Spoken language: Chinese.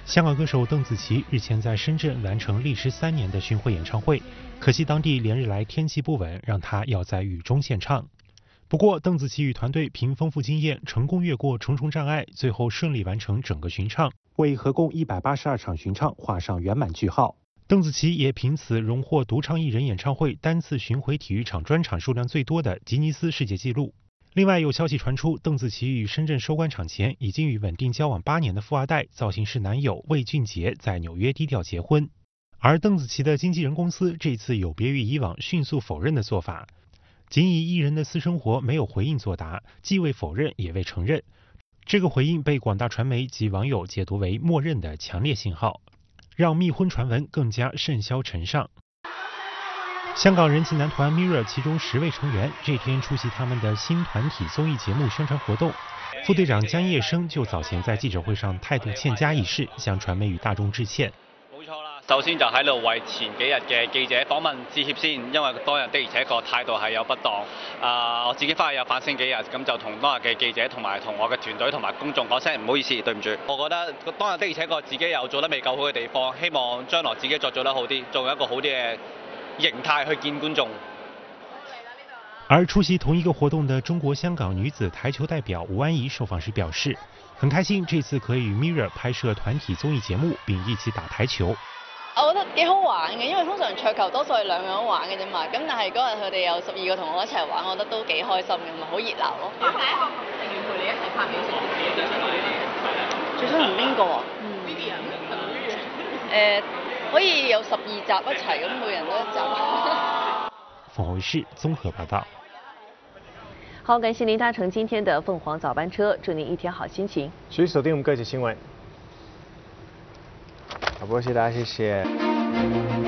香港歌手邓紫棋日前在深圳完成历时3年的巡回演唱会，可惜当地连日来天气不稳，让她要在雨中献唱。不过，邓紫棋与团队凭丰富经验，成功越过重重障碍，最后顺利完成整个巡唱，为合共182场巡唱画上圆满句号。邓紫棋也凭此荣获独唱艺人演唱会单次巡回体育场专场数量最多的吉尼斯世界纪录。另外有消息传出，邓紫棋与深圳收官场前已经与稳定交往8年的富二代造型师男友魏俊杰在纽约低调结婚。而邓紫棋的经纪人公司这次有别于以往迅速否认的做法，仅以艺人的私生活没有回应作答，既未否认也未承认。这个回应被广大传媒及网友解读为默认的强烈信号，让密婚传闻更加甚嚣尘上。香港人气男团 Mirror 其中10位成员这天出席他们的新团体综艺节目宣传活動。副隊長江夜生就早前在記者會上態度欠佳一事，向傳媒與大眾致歉。 冇錯啦，首先就喺度為前幾日嘅記者訪問致歉先，因為當日的而且確態度係有不當。我自己翻去有反省幾日，咁就同當日嘅記者同埋同我嘅團隊同埋公眾講聲唔好意思，對唔住。我覺得當日的而且確自己有做得未夠好嘅地方，希望將來自己再做得好啲，做一個好啲嘅形態去見觀眾。 而出席同一個活動的中國香港女子台球代表吳安儀受訪時表示，很開心這次可以與 Mirror 拍攝團體綜藝節目，並一起打台球。 我覺得幾好玩嘅，因為通常桌球多數係2個人玩嘅啫嘛，咁但係嗰日佢哋有12個同我一齊玩，我覺得都幾開心嘅，好熱鬧咯。第一個成員陪你一齊拍美食，最想同邊個啊？Vivian 可以有12集一齊，咁每人都1集。 鳳凰衛視綜合報道。 好，感謝您搭乘今天的鳳凰早班車，祝您一天好心情。 持續鎖定我們各節新聞。好，多謝大家，謝謝。